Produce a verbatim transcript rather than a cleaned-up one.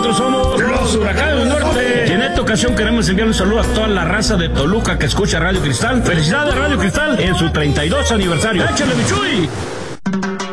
nosotros somos los Huracanes del Norte. Y en esta ocasión queremos enviar un saludo a toda la raza de Toluca que escucha Radio Cristal. Felicidades Radio Cristal en su treinta y dos aniversario. ¡Échale, Michuy!